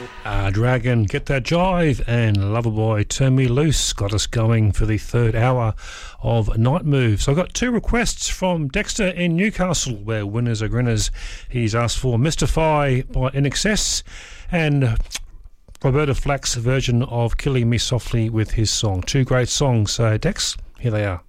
Dragon, Get That Jive, and Loverboy, Turn Me Loose got us going for the third hour of Night Moves. So I got two requests from Dexter in Newcastle, where winners are grinners. He's asked for Mystify by INXS and Roberta Flack's version of Killing Me Softly with his song. Two great songs. Dex, here they are.